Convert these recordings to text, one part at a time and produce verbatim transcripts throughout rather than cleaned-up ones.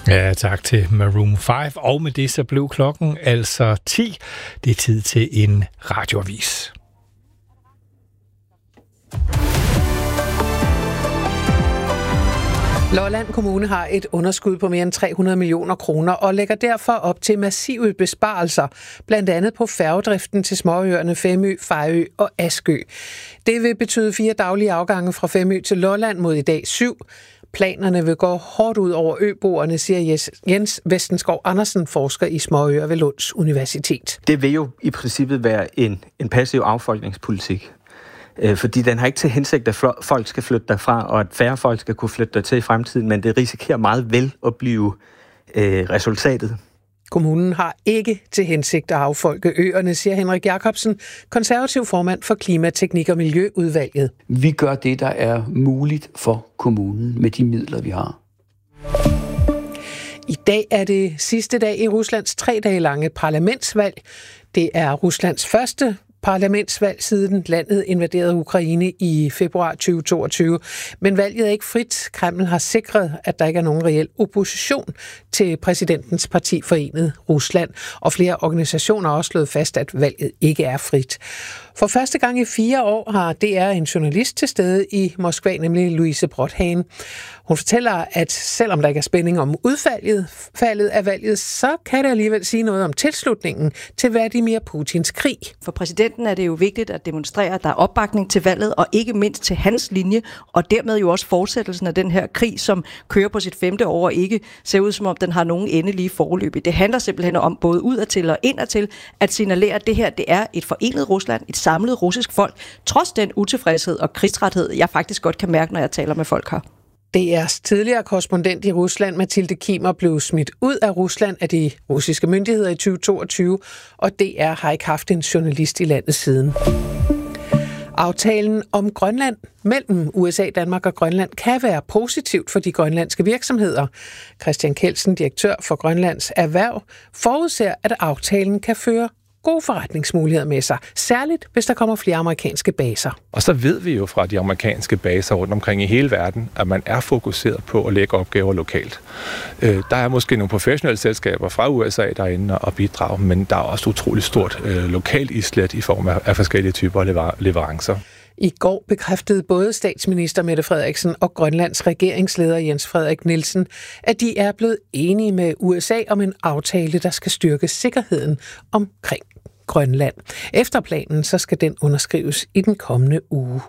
Ja, tak til Maroon fem. Og med det så blev klokken altså ti. Det er tid til en radioavis. Lolland Kommune har et underskud på mere end tre hundrede millioner kroner og lægger derfor op til massive besparelser, blandt andet på færgedriften til småøerne Femø, Fejø og Askø. Det vil betyde fire daglige afgange fra Femø til Lolland mod i dag syv. Planerne vil gå hårdt ud over øboerne, siger Jens Vestenskov Andersen, forsker i småøer ved Lunds Universitet. Det vil jo i princippet være en, en passiv affolkningspolitik. Fordi den har ikke til hensigt, at folk skal flytte derfra, og at færre folk skal kunne flytte dertil i fremtiden, men det risikerer meget vel at blive øh, resultatet. Kommunen har ikke til hensigt at affolke øerne, siger Henrik Jacobsen, konservativ formand for Klimateknik- og Miljøudvalget. Vi gør det, der er muligt for kommunen med de midler, vi har. I dag er det sidste dag i Ruslands tre dage lange parlamentsvalg. Det er Ruslands første parlamentsvalg, siden landet invaderede Ukraine i februar tyve toogtyve. Men valget er ikke frit. Kreml har sikret, at der ikke er nogen reel opposition til præsidentens parti Forenet Rusland, og flere organisationer har også slået fast, at valget ikke er frit. For første gang i fire år har D R en journalist til stede i Moskva, nemlig Louise Brotthagen. Hun fortæller, at selvom der ikke er spænding om udfaldet faldet af valget, så kan det alligevel sige noget om tilslutningen til Vladimir Putins krig. For præsidenten er det jo vigtigt at demonstrere, at der er opbakning til valget, og ikke mindst til hans linje, og dermed jo også fortsættelsen af den her krig, som kører på sit femte år og ikke ser ud som om den har nogen endelige forløb. Det handler simpelthen om både udadtil og indadtil at signalere, at det her det er et forenet Rusland, et samlet russisk folk, trods den utilfredshed og krigstræthed, jeg faktisk godt kan mærke, når jeg taler med folk her. D R's tidligere korrespondent i Rusland, Mathilde Kimer, blev smidt ud af Rusland af de russiske myndigheder i tyve toogtyve, og D R har ikke haft en journalist i landet siden. Aftalen om Grønland mellem U S A, Danmark og Grønland kan være positivt for de grønlandske virksomheder. Christian Kelsen, direktør for Grønlands Erhverv, forudser, at aftalen kan føre gode forretningsmuligheder med sig, særligt hvis der kommer flere amerikanske baser. Og så ved vi jo fra de amerikanske baser rundt omkring i hele verden, at man er fokuseret på at lægge opgaver lokalt. Øh, der er måske nogle professionelle selskaber fra U S A derinde og bidrage, men der er også utroligt stort øh, lokalt islet i form af, af forskellige typer lever- leverancer. I går bekræftede både statsminister Mette Frederiksen og Grønlands regeringsleder Jens Frederik Nielsen, at de er blevet enige med U S A om en aftale, der skal styrke sikkerheden omkring Grønland. Efter planen så skal den underskrives i den kommende uge.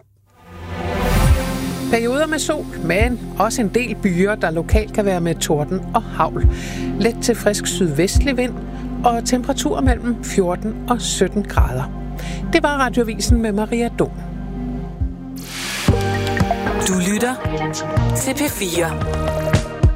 Perioder med sol, men også en del byer, der lokalt kan være med torden og hagl. Let til frisk sydvestlig vind og temperaturer mellem fjorten og sytten grader. Det var Radioavisen med Maria Dom. Du lytter til P fire.